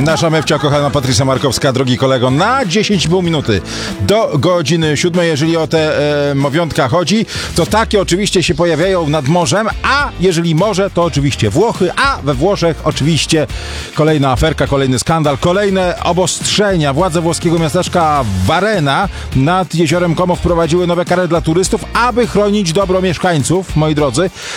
Nasza mewcia kochana Patrycja Markowska, drogi kolego, na 10,5 minuty do godziny 7. Jeżeli o te mowiątka chodzi, to takie oczywiście się pojawiają nad morzem, a jeżeli morze, to oczywiście Włochy, a we Włoszech oczywiście kolejna aferka, kolejny skandal, kolejne obostrzenia. Władze włoskiego miasteczka Varena nad jeziorem Como wprowadziły nowe kary dla turystów, aby chronić dobro mieszkańców, moi drodzy.